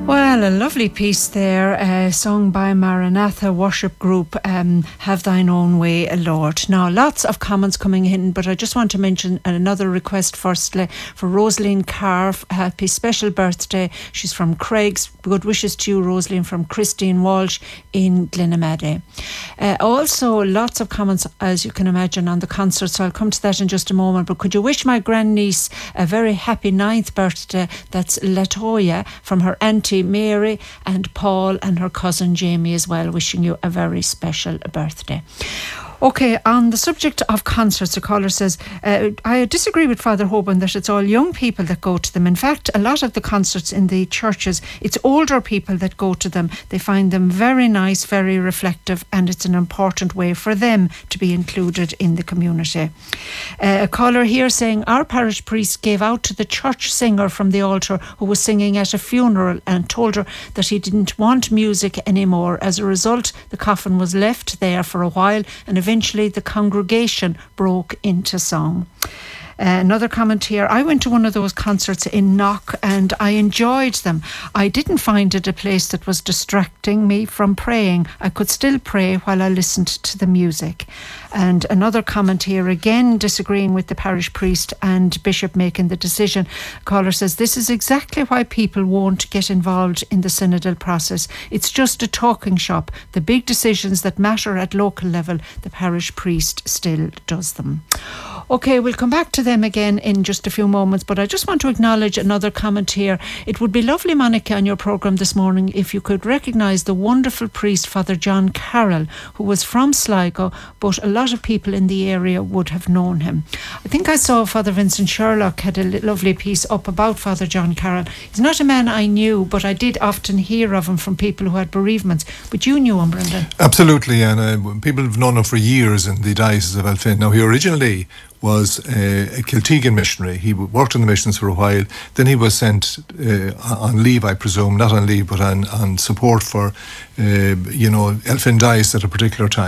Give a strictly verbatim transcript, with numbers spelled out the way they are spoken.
Well, a lovely piece there, uh, sung by Maranatha Worship Group, um, Have Thine Own Way, Lord. Now, lots of comments coming in, but I just want to mention another request firstly for Rosaline Carr. Happy special birthday. She's from Craig's. Good wishes to you, Rosaline, from Christine Walsh in Glenamaddy. Uh, also, lots of comments, as you can imagine, on the concert, so I'll come to that in just a moment. But could you wish my grandniece a very happy ninth birthday? That's Latoya, from her auntie Mary and Paul and her cousin Jamie as well, wishing you a very special birthday. Okay, on the subject of concerts, a caller says, uh, I disagree with Father Hoban that it's all young people that go to them. In fact, a lot of the concerts in the churches, it's older people that go to them. They find them very nice, very reflective, and it's an important way for them to be included in the community. Uh, a caller here saying, our parish priest gave out to the church singer from the altar who was singing at a funeral and told her that he didn't want music anymore. As a result, the coffin was left there for a while, and eventually Eventually, the congregation broke into song. Uh, another comment here. I went to one of those concerts in Knock and I enjoyed them. I didn't find it a place that was distracting me from praying. I could still pray while I listened to the music. And another comment here, again disagreeing with the parish priest and bishop making the decision. Caller says, this is exactly why people won't get involved in the synodal process. It's just a talking shop. The big decisions that matter at local level, the parish priest still does them. Okay, we'll come back to them again in just a few moments, but I just want to acknowledge another comment here. It would be lovely, Monica, on your programme this morning if you could recognise the wonderful priest, Father John Carroll, who was from Sligo, but a lot of people in the area would have known him. I think I saw Father Vincent Sherlock had a lovely piece up about Father John Carroll. He's not a man I knew, but I did often hear of him from people who had bereavements. But you knew him, Brendan. Absolutely, and uh, people have known him for years in the Diocese of Elphin. Now, he originally was uh, a Kiltegan missionary. He worked in the missions for a while. Then he was sent uh, on leave, I presume, not on leave, but on, on support for, uh, you know, Elphin Diocese at a particular time.